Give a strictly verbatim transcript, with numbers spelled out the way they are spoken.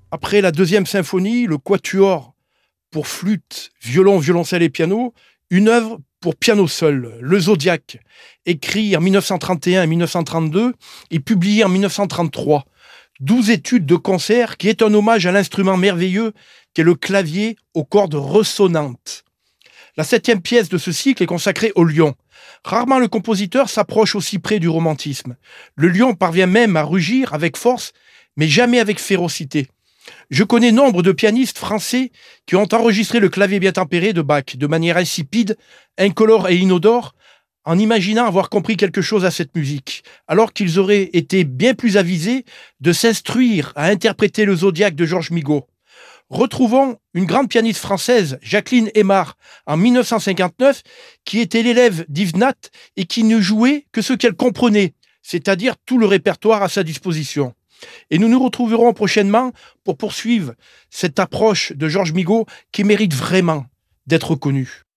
Après la deuxième symphonie, le quatuor pour flûte, violon, violoncelle et piano, une œuvre pour piano seul, Le Zodiaque, écrit en mille neuf cent trente et un et mille neuf cent trente-deux et publié en mille neuf cent trente-trois. Douze études de concert qui est un hommage à l'instrument merveilleux qu'est le clavier aux cordes ressonnantes. La septième pièce de ce cycle est consacrée au lion. Rarement le compositeur s'approche aussi près du romantisme. Le lion parvient même à rugir avec force, mais jamais avec férocité. Je connais nombre de pianistes français qui ont enregistré le clavier bien tempéré de Bach de manière insipide, incolore et inodore, en imaginant avoir compris quelque chose à cette musique, alors qu'ils auraient été bien plus avisés de s'instruire à interpréter le Zodiaque de Georges Migot. Retrouvons une grande pianiste française, Jacqueline Aymar, en mille neuf cent cinquante-neuf, qui était l'élève d'Yves Nat et qui ne jouait que ce qu'elle comprenait, c'est-à-dire tout le répertoire à sa disposition. Et nous nous retrouverons prochainement pour poursuivre cette approche de Georges Migot qui mérite vraiment d'être connue.